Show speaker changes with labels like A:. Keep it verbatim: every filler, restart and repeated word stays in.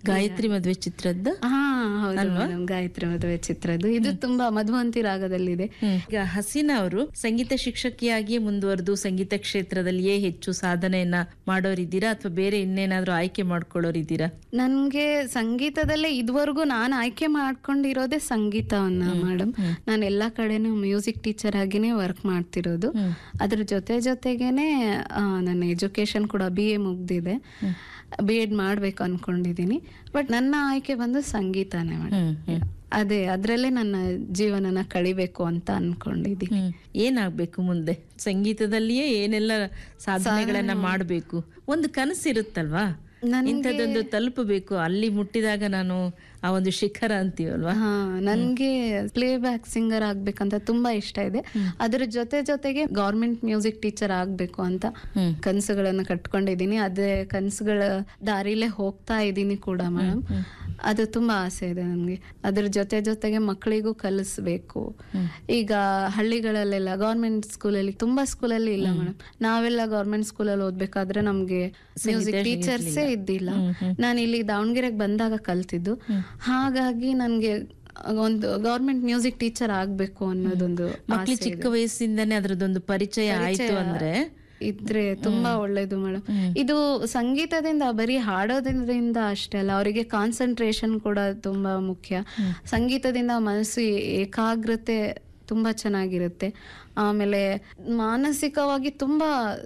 A: ಗಾಯತ್ರಿ ಮದುವೆ ಚಿತ್ರದ್ದು.
B: ಹಾ ಹೌದು ಮೇಡಮ್, ಗಾಯತ್ರಿ ಮದುವೆ ಚಿತ್ರದ್ದು. ಇದು ತುಂಬಾ ಮಧುವಂತಿ ರಾಗದಲ್ಲಿದೆ.
A: ಈಗ ಹಸೀನಾ ಅವರು ಸಂಗೀತ ಶಿಕ್ಷಕಿಯಾಗಿಯೇ ಮುಂದುವರೆದು ಸಂಗೀತ ಕ್ಷೇತ್ರದಲ್ಲಿಯೇ ಹೆಚ್ಚು ಸಾಧನೆಯನ್ನ ಮಾಡೋರಿದ್ದೀರಾ ಅಥವಾ ಬೇರೆ ಇನ್ನೇನಾದ್ರೂ ಆಯ್ಕೆ ಮಾಡ್ಕೊಳ್ಳೋರಿದ್ದೀರಾ?
B: ನನ್ಗೆ ಸಂಗೀತದಲ್ಲೇ ಇದುವರೆಗೂ ನಾನು ಆಯ್ಕೆ ಮಾಡ್ಕೊಂಡಿರೋದೇ ಸಂಗೀತವನ್ನ ಮೇಡಮ್. ನಾನು ಎಲ್ಲಾ ಕಡೆನೂ ಮ್ಯೂಸಿಕ್ ಟೀಚರ್ ಆಗಿನೇ ವರ್ಕ್ ಮಾಡ್ತಿರೋದು. ಅದ್ರ ಜೊತೆ ಜೊತೆಗೇನೆ ನನ್ನ ಎಜುಕೇಶನ್ ಕೂಡ ಬಿ ಎ ಮುಗ್ದಿದೆ, ಬಿ ಎಡ್ ಮಾಡ್ಬೇಕು ಅನ್ಕೊಂಡಿದೀನಿ. ಬಟ್ ನನ್ನ ಆಯ್ಕೆ ಬಂದು ಸಂಗೀತನೇ ಮೇಡಮ್. ಅದೇ ಅದ್ರಲ್ಲೇ ನನ್ನ ಜೀವನನ ಕಳಿಬೇಕು ಅಂತ ಅನ್ಕೊಂಡಿದೀನಿ.
A: ಏನಾಗ್ಬೇಕು ಮುಂದೆ? ಸಂಗೀತದಲ್ಲಿಯೇ ಏನೆಲ್ಲ ಸಾಧನೆಗಳನ್ನ ಮಾಡ್ಬೇಕು? ಒಂದು ಕನಸಿರುತ್ತಲ್ವಾ, ಇಂಥದ್ದೊಂದು ತಲುಪಬೇಕು, ಅಲ್ಲಿ ಮುಟ್ಟಿದಾಗ ನಾನು ಆ ಒಂದು ಶಿಖರ ಅಂತೀವಲ್ವಾ.
B: ಹಾ, ನನ್ಗೆ ಪ್ಲೇ ಬ್ಯಾಕ್ ಸಿಂಗರ್ ಆಗ್ಬೇಕಂತ ತುಂಬಾ ಇಷ್ಟ ಇದೆ. ಅದ್ರ ಜೊತೆ ಜೊತೆಗೆ ಗೌರ್ಮೆಂಟ್ ಮ್ಯೂಸಿಕ್ ಟೀಚರ್ ಆಗ್ಬೇಕು ಅಂತ ಕನಸುಗಳನ್ನ ಕಟ್ಕೊಂಡಿದೀನಿ. ಅದೇ ಕನಸುಗಳ ದಾರಿಲೇ ಹೋಗ್ತಾ ಇದ್ದೀನಿ ಕೂಡ ಮೇಡಮ್. ಅದು ತುಂಬಾ ಆಸೆ ಇದೆ ನನ್ಗೆ. ಅದ್ರ ಜೊತೆ ಜೊತೆಗೆ ಮಕ್ಕಳಿಗೂ ಕಲಿಸ್ಬೇಕು. ಈಗ ಹಳ್ಳಿಗಳಲ್ಲೆಲ್ಲ ಗೌರ್ಮೆಂಟ್ ಸ್ಕೂಲಲ್ಲಿ ತುಂಬಾ ಸ್ಕೂಲಲ್ಲಿ ಇಲ್ಲ ಮೇಡಮ್. ನಾವೆಲ್ಲ ಗೌರ್ಮೆಂಟ್ ಸ್ಕೂಲಲ್ಲಿ ಓದ್ಬೇಕಾದ್ರೆ ನಮ್ಗೆ ಮ್ಯೂಸಿಕ್ ಟೀಚರ್ಸೇ ಇದ್ದಿಲ್ಲ. ನಾನು ಇಲ್ಲಿ ದಾವಣಗೆರೆಗೆ ಬಂದಾಗ ಕಲ್ತಿದ್ದು. ಹಾಗಾಗಿ ನನ್ಗೆ ಒಂದು ಗೌರ್ಮೆಂಟ್ ಮ್ಯೂಸಿಕ್ ಟೀಚರ್ ಆಗ್ಬೇಕು ಅನ್ನೋದೊಂದು
A: ಮಕ್ಕಳು ಚಿಕ್ಕ ವಯಸ್ಸಿಂದಾನೇ ಅದ್ರದ್ದೊಂದು ಪರಿಚಯ ಆಯ್ತು ಅಂದ್ರೆ
B: ಇದ್ರೆ ತುಂಬಾ ಒಳ್ಳೇದು ಮೇಡಮ್. ಇದು ಸಂಗೀತದಿಂದ ಬರೀ ಹಾಡೋದ್ರಿಂದ ಅಷ್ಟೇ ಅಲ್ಲ, ಅವರಿಗೆ ಕಾನ್ಸಂಟ್ರೇಷನ್ ಕೂಡ ತುಂಬಾ ಮುಖ್ಯ. ಸಂಗೀತದಿಂದ ಮನಸ್ಸು ಏಕಾಗ್ರತೆ ತುಂಬಾ ಚೆನ್ನಾಗಿರುತ್ತೆ. ಆಮೇಲೆ ಮಾನಸಿಕವಾಗಿ ತುಂಬಾ